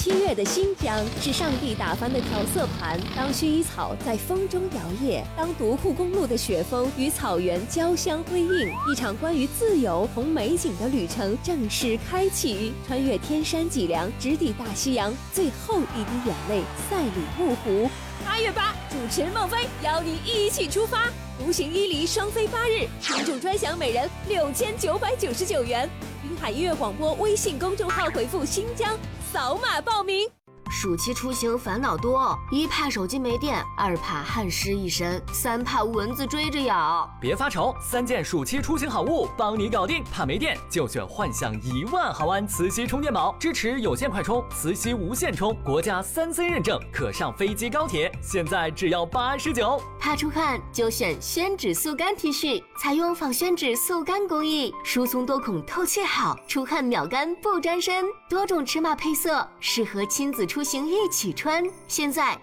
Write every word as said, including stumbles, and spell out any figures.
七月的新疆是上帝打翻的调色盘，当薰衣草在风中摇曳，当独库公路的雪峰与草原交相辉映，一场关于自由同美景的旅程正式开启。穿越天山脊梁，直抵大西洋，最后一滴眼泪赛里木湖。八月八，主持人孟非邀你一起出发，独行伊犁双飞八日，听众专享每人六千九百九十九元。滨海音乐广播微信公众号回复新疆，扫码报名。 暑期出行烦恼多，一怕手机没电，二怕汗湿一身，三怕蚊子追着咬。 别发愁，三件暑期出行好物帮你搞定。怕没电就选幻象一万毫安磁吸充电宝，支持有线快充、磁吸无线充，国家三 C 认证，可上飞机高铁，现在只要八十九。 怕出汗就选宣纸速干 T 恤，采用仿宣纸速干工艺，疏松多孔，透气好，出汗秒干不沾身，多种尺码配色，适合亲子出行一起穿。现在